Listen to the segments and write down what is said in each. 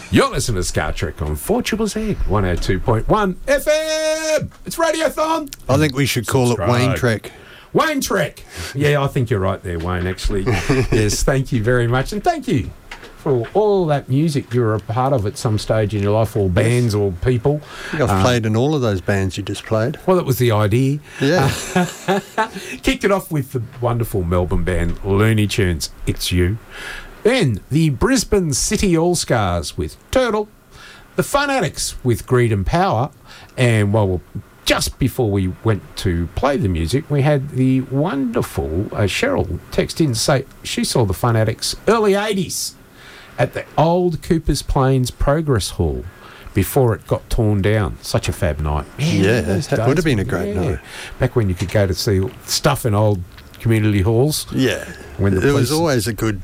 You're listening to Scar Trek on 4ZZZ 102.1 FM. It's Radiothon. I think we should call it Wayne Trek. Wayne Trek. Yeah, I think you're right there, Wayne, actually. Yes, thank you very much. And thank you for all that music you were a part of at some stage in your life, or bands or people. I've played in all of those bands you just played. Well, that was the idea. Yeah. Kicked it off with the wonderful Melbourne band Looney Tunes, It's You. Then the Brisbane City All-Stars with Turtle. The Fun Addicts with Greed and Power. And just before we went to play the music, we had the wonderful Cheryl text in to say she saw the Fun Addicts early 80s at the old Coopers Plains Progress Hall before it got torn down. Such a fab night. Man, yeah, that would have been a great night. Back when you could go to see stuff in old community halls. Yeah. There was always a good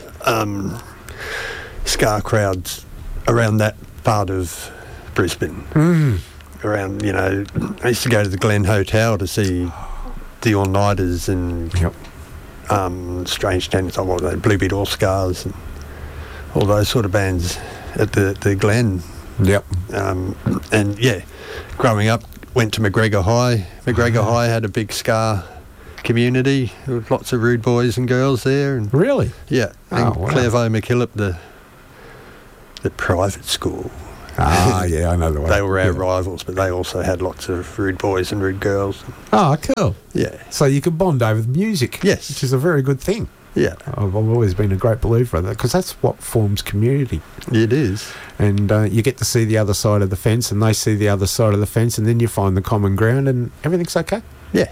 ska crowds around that part of Brisbane. Around, I used to go to the Glen Hotel to see the All-Nighters and Strange Tenants, Bluebeard All-Stars and all those sort of bands at the Glen. Yep. And yeah, growing up, went to McGregor High. McGregor High had a big ska community. There were lots of rude boys and girls there. And really? Yeah. And Clairvaux MacKillop, the private school. Yeah, I know the one. They were our rivals, but they also had lots of rude boys and rude girls. Oh, cool. Yeah. So you could bond over the music. Yes. Which is a very good thing. Yeah. I've always been a great believer of that, because that's what forms community. It is. And you get to see the other side of the fence, and they see the other side of the fence, and then you find the common ground, and everything's okay. Yeah.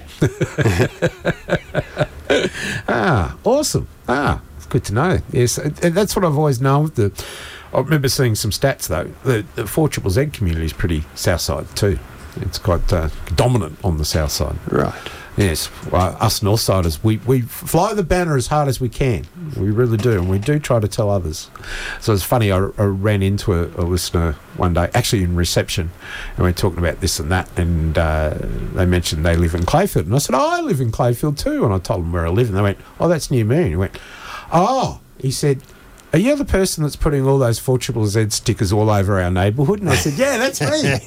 Awesome. It's good to know. Yes, and that's what I've always known. I remember seeing some stats, though. The 4ZZZ community is pretty south side too. It's quite dominant on the south side. Right. Yes. Us Northsiders, we fly the banner as hard as we can. We really do, and we do try to tell others. So it's funny, I ran into a listener one day, actually in reception, and we were talking about this and that, and they mentioned they live in Clayfield. And I said, I live in Clayfield too. And I told them where I live, and they went, oh, that's near me. And he went, oh, he said, are you the person that's putting all those 4ZZZ stickers all over our neighbourhood? And I said, yeah, that's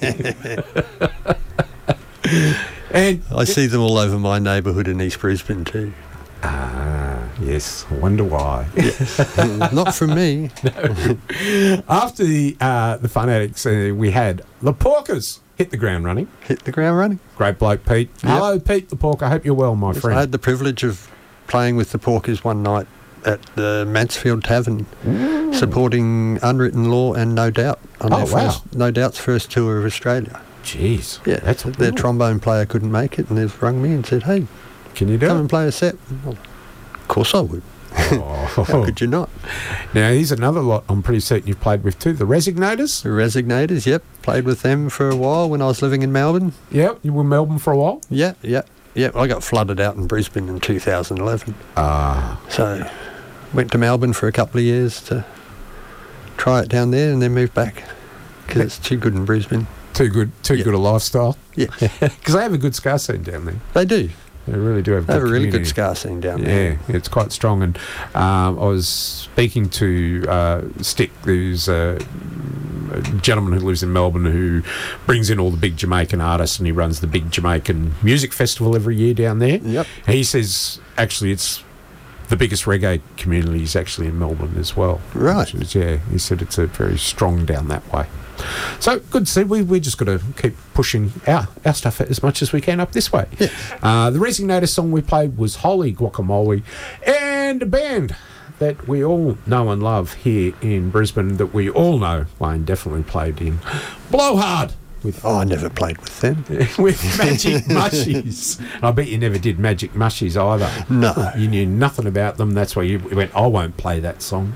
me. And I see them all over my neighbourhood in East Brisbane too. Yes. I wonder why. Yes. Not from me. No. After the Fun Addicts, we had the Porkers hit the ground running. Great bloke, Pete. Yep. Hello, Pete the Porker. I hope you're well, my friend. I had the privilege of playing with the Porkers one night at the Mansfield Tavern, supporting Unwritten Law and No Doubt on No Doubt's first tour of Australia. Jeez. Yeah, their trombone player couldn't make it, and they've rung me and said, hey, can you come and play a set? Well, of course I would. How could you not? Now, here's another lot I'm pretty certain you've played with too, the Resignators. The Resignators, yep. Played with them for a while when I was living in Melbourne. Yeah, you were in Melbourne for a while? Yeah. I got flooded out in Brisbane in 2011. So went to Melbourne for a couple of years to try it down there, and then moved back because it's too good in Brisbane. Too good a lifestyle. Yes. Because they have a good ska scene down there. They do. They really do have a really good ska scene down there. Yeah, it's quite strong. And I was speaking to Stick, who's a gentleman who lives in Melbourne who brings in all the big Jamaican artists, and he runs the big Jamaican music festival every year down there. Yep. And he says, actually, it's the biggest reggae community is actually in Melbourne as well. Right. He said it's a very strong down that way. So, good to see. We're just got to keep pushing our stuff as much as we can up this way. Yeah. The Resignator song we played was Holy Guacamole, and a band that we all know and love here in Brisbane that we all know Wayne definitely played in, Blowhard. I never played with them. With Magic Mushies. I bet you never did Magic Mushies either. No. You knew nothing about them. That's why you went, I won't play that song.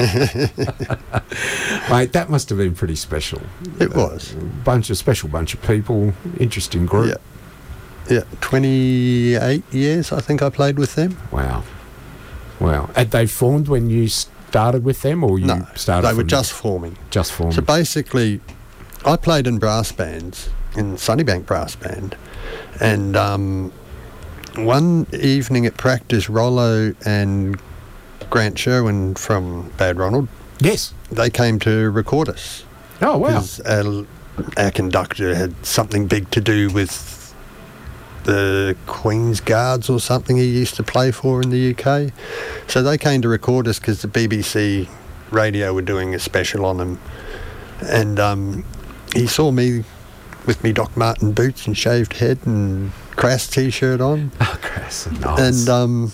Mate, that must have been pretty special. It was. Special bunch of people, interesting group. Yeah, 28 years I think I played with them. Wow. Had they formed when you started with them, or you started? They were just forming. Just forming. So basically, I played in brass bands, in Sunnybank Brass Band, and one evening at practice, Rollo and Grant Sherwin from Bad Ronald Yes. They came to record us. Oh, wow. 'Cause our conductor had something big to do with the Queen's Guards or something he used to play for in the UK. So they came to record us because the BBC radio were doing a special on him. And he saw me with me Doc Marten boots and shaved head and Crass T-shirt on. Oh, Crass, nice. And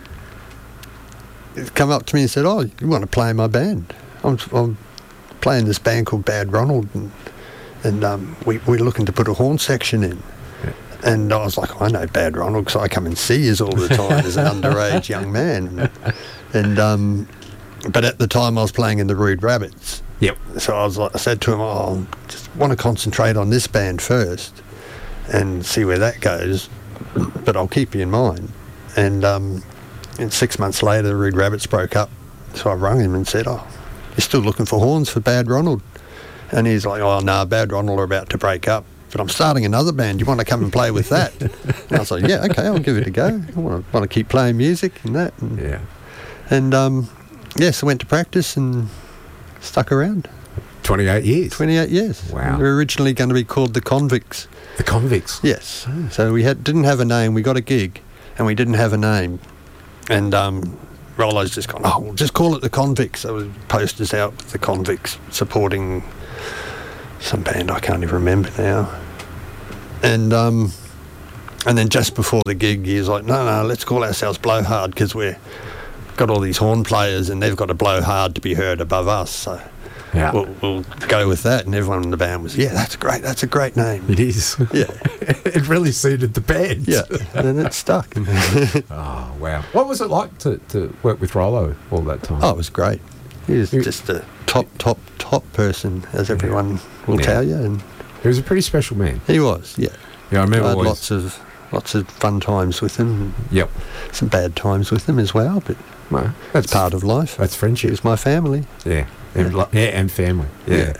he come up to me and said, "Oh, you want to play in my band? I'm playing this band called Bad Ronald, and we're looking to put a horn section in." Yeah. And I was like, "I know Bad Ronald because I come and see you all the time as an underage young man." And but at the time I was playing in the Rude Rabbits. Yep. So I said to him, "Oh, I just want to concentrate on this band first and see where that goes, but I'll keep you in mind." And 6 months later, the Rude Rabbits broke up. So I rang him and said, "Oh, you're still looking for horns for Bad Ronald?" And he's like, "Oh, no, Bad Ronald are about to break up, but I'm starting another band. You want to come and play with that?" And I was like, "Yeah, okay, I'll give it a go. I want to keep playing music and that." And so I went to practice and stuck around. 28 years. 28 years. Wow. We were originally going to be called the Convicts. The Convicts? Yes. So we didn't have a name. We got a gig and we didn't have a name. And Rollo's just gone, "Oh, we'll just call it the Convicts." There was posters out with the Convicts supporting some band I can't even remember now. And then just before the gig, he was like, no, let's call ourselves Blowhard because we've got all these horn players and they've got to blow hard to be heard above us. So yeah, we'll go with that. And everyone in the band was, "Yeah, that's great. That's a great name." It is. Yeah. It really suited the band. Yeah, and it stuck. Oh, wow. What was it like to work with Rollo all that time? Oh, it was great. He was just a top person, as everyone will tell you. And he was a pretty special man. He was, yeah. Yeah, I remember I had lots of fun times with him. Yep. Some bad times with him as well, but that's part of life. That's friendship. He was my family. Yeah. And family. Yeah.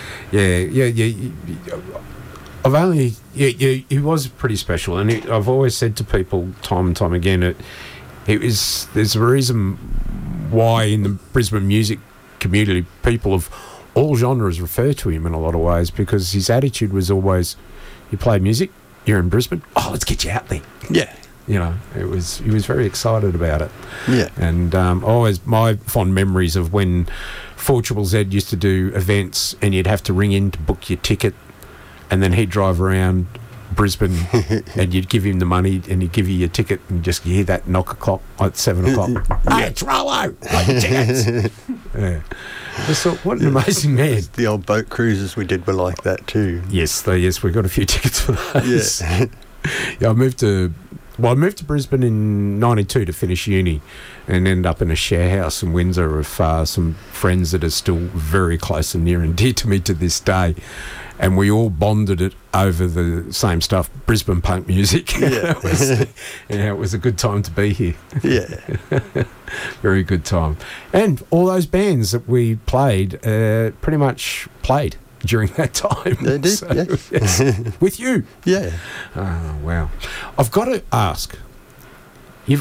I've only... he was pretty special, and I've always said to people time and time again, there's a reason why in the Brisbane music community people of all genres refer to him in a lot of ways, because his attitude was always, you play music, you're in Brisbane, let's get you out there. Yeah. You know, he was very excited about it. Yeah. And always my fond memories of when 4ZZZ used to do events and you'd have to ring in to book your ticket, and then he'd drive around Brisbane and you'd give him the money and he'd give you your ticket, and just hear that knock o'clock at 7 o'clock. "Hey, it's Rollo! Like your tickets!" Yeah. I thought, what an amazing man. The old boat cruises we did were like that too. Yes, we got a few tickets for those. Yeah. I moved to Brisbane in 92 to finish uni, and ended up in a share house in Windsor with some friends that are still very close and near and dear to me to this day. And we all bonded it over the same stuff, Brisbane punk music. Yeah. It was a good time to be here. Yeah. Very good time. And all those bands that we played, pretty much played during that time. They did, yes. With you. Yeah. Oh, wow. I've got to ask, you're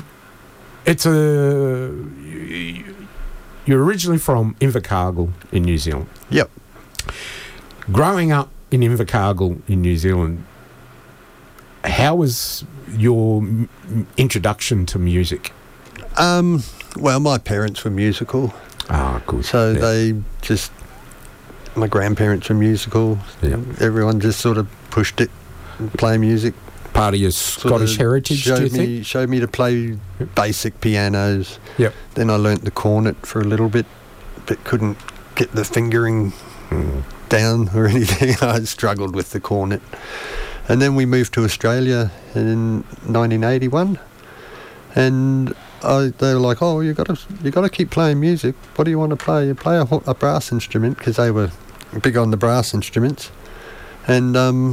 originally from Invercargill in New Zealand. Yep. Growing up in Invercargill in New Zealand, how was your introduction to music? Well, my parents were musical. Ah, good. So my grandparents were musical. Yeah. Everyone just sort of pushed it and play music. Part of your Scottish heritage, do you think? Showed me to play basic pianos. Yep. Then I learnt the cornet for a little bit, but couldn't get the fingering down or anything. I struggled with the cornet. And then we moved to Australia in 1981, and they were like, "Oh, you got to keep playing music. What do you want to play? You play a brass instrument," because they were big on the brass instruments. And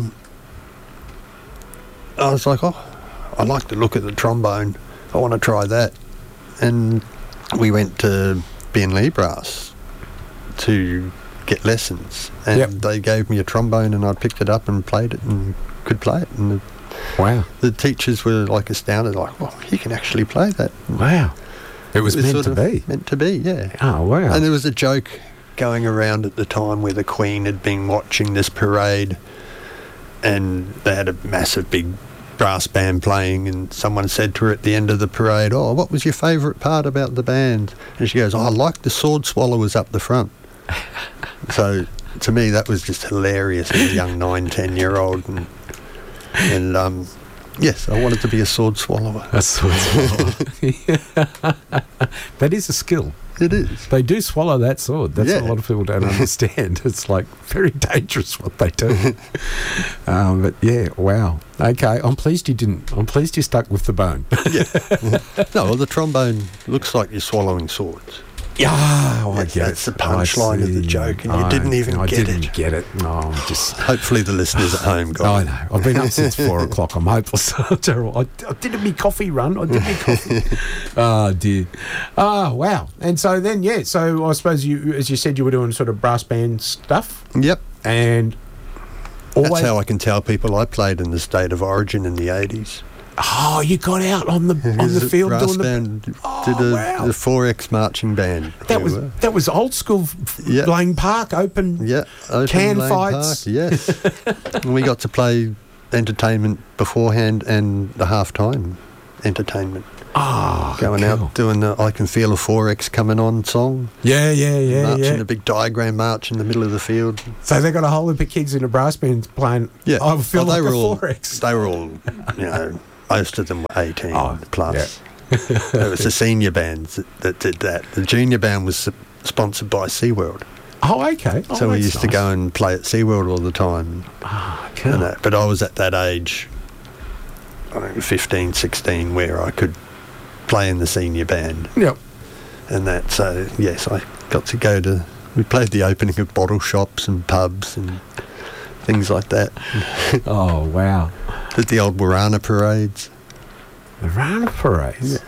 I was like, "Oh, I like the look of the trombone. I want to try that." And we went to Beenleigh Brass to get lessons, and they gave me a trombone, and I picked it up and played it and could play it. And wow. The teachers were like astounded, like, "Well, he can actually play that." Wow. It was meant sort to of be. Meant to be, yeah. Oh, wow. And there was a joke going around at the time where the Queen had been watching this parade, and they had a massive big brass band playing, and someone said to her at the end of the parade, "Oh, what was your favourite part about the band?" And she goes, "Oh, I like the sword swallowers up the front." So to me that was just hilarious as a young 9-10-year-old, and yes, I wanted to be a sword swallower. A sword swallower. That is a skill. It is. They do swallow that sword. That's what Yeah. a lot of people don't understand. It's like very dangerous what they do. But yeah, wow. Okay, I'm pleased you didn't. I'm pleased you stuck with the bone. No, well, the trombone looks like you're swallowing swords. Yeah, I That's- get it. that's the punchline of the I see. joke, and you didn't even I get didn't it. get it. No, I'm just. Hopefully the listeners at home got I it. know. I've been up since 4 o'clock. I'm hopeless. Terrible. I did my coffee run. I did my coffee. Oh, dear. Oh, wow. And so then, yeah, so I suppose you, as you said, you were doing sort of brass band stuff. Yep. And always. That's how I can tell people I played in the State of Origin in the 80s. Oh, you got out on the field brass doing the. band Oh, did wow. the 4X marching band. That we was were. old school. Yeah. Lane Park open. Yeah, open Can lane fights. Park, yes. And we got to play entertainment beforehand and the halftime entertainment. Oh, Going cool. out doing the I Can Feel a 4X Coming On song. Yeah, Marching a big diagram march in the middle of the field. So they got a whole heap of kids in a brass band playing. Yeah. I feel Well, like they a were all 4X. They were all, you know, most of them were 18 Oh, plus. It was the senior bands that did that. The junior band was sponsored by SeaWorld. Oh, okay. Oh, So we that's used to nice. go and play at SeaWorld all the time. Ah, And cool. that. But I was at that age, I don't know, 15, 16, where I could play in the senior band Yep. and that. So, yes, I got to go to... We played the opening of bottle shops and pubs and things like that. Oh, wow. Did the old Warana parades. The Rana parades. Yeah.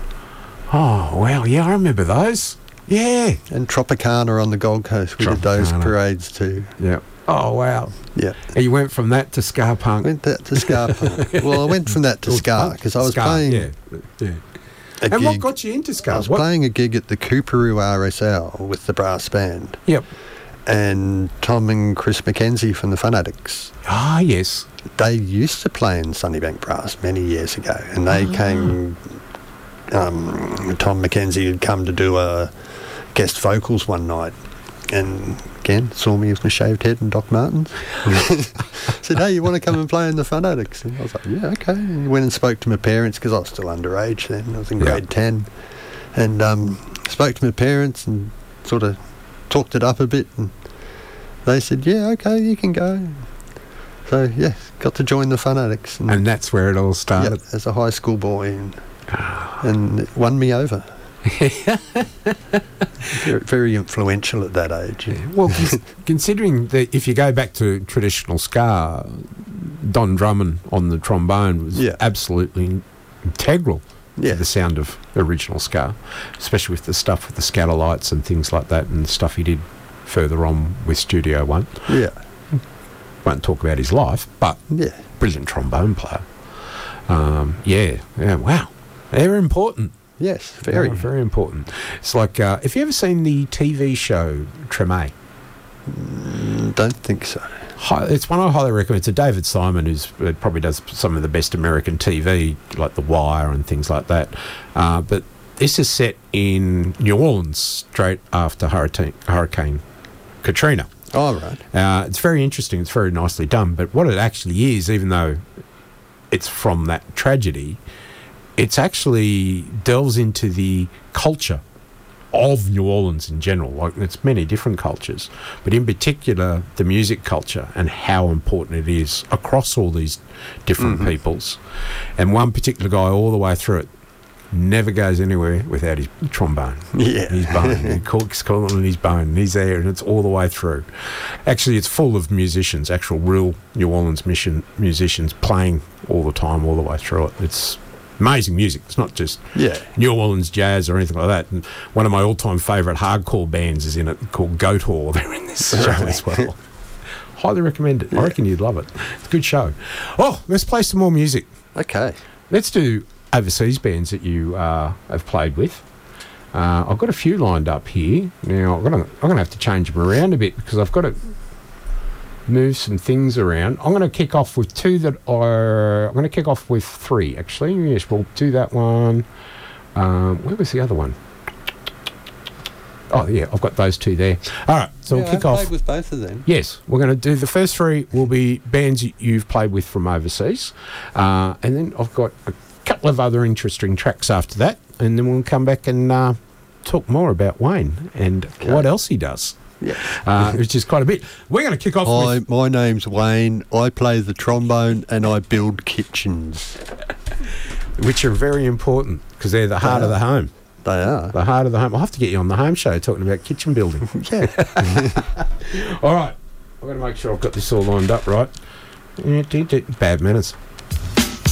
Oh, wow. Yeah, I remember those. Yeah. And Tropicana on the Gold Coast. We did those Tropicana. parades too. Yeah. Oh, wow. Yeah. And you went from that to ska punk. Went that to ska punk. Well, I went from that to Or ska punk. because I was Ska, playing Yeah. Yeah. a And what gig. got you into ska? I was What- playing a gig at the Cooperoo RSL with the brass band, Yep. and Tom and Chris McKenzie from the Fanatics. Ah, yes. They used to play in Sunnybank Brass many years ago, and they came. Tom McKenzie had come to do a guest vocals one night, and again saw me with my shaved head and Doc Martens. Said, "Hey, you want to come and play in the Fanatics?" And I was like, "Yeah, okay." And he went and spoke to my parents because I was still underage then. I was in Yeah. grade 10, and spoke to my parents and sort of talked it up a bit, and they said, "Yeah, okay, you can go." So yeah, got to join the Fanatics, And that's where it all yeah, started. as a high school boy, and it won me over. Very influential at that age. Yeah. Well, considering that if you go back to traditional ska, Don Drummond on the trombone was Yeah. absolutely integral Yeah. to the sound of original ska, especially with the stuff with the scatterlights and things like that, and the stuff he did further on with Studio One. Yeah, Won't talk about his life, but yeah, brilliant trombone player. Yeah, wow, they're important. yes, very. Very important. It's like, have you ever seen the TV show Treme? Don't think so. It's one I highly recommend. It's a David Simon who's probably does some of the best American TV, like The Wire and things like that. But this is set in New Orleans straight after Hurricane Katrina. Oh, right. It's very interesting. It's very nicely done. But what it actually is, even though it's from that tragedy, it's actually delves into the culture of New Orleans in general. Like, it's many different cultures, but in particular the music culture and how important it is across all these different peoples. And one particular guy all the way through it never goes anywhere without his trombone. Yeah. His bone. He calling his bone, and he's there, and it's all the way through. Actually, it's full of musicians, actual real New Orleans musicians playing all the time, all the way through it. It's amazing music. It's not just Yeah. New Orleans jazz or anything like that. And one of my all-time favourite hardcore bands is in it, called Goat Whore. They're in this show as well. Highly recommend it. I reckon you'd love it. It's a good show. Oh, let's play some more music. Okay. Let's do overseas bands that you have played with. I've got a few lined up here. Now, I'm gonna have to change them around a bit because I've got to move some things around. I'm going to kick off with two that are... I'm going to kick off with three, actually. Yes, we'll do that one. Where was the other one? Oh, yeah, I've got those two there. All right, so we'll kick off. Played with both of them. Yes, we're going to do the first three will be bands you've played with from overseas. And then I've got a couple of other interesting tracks after that. And then we'll come back and talk more about Wayne and what else he does. Yeah. Which is quite a bit. We're going to kick off with... My name's Wayne. I play the trombone and I build kitchens. Which are very important because they're the heart of the home. They are. The heart of the home. I'll have to get you on the home show talking about kitchen building. Yeah. All right. I've got to make sure I've got this all lined up right. Bad manners.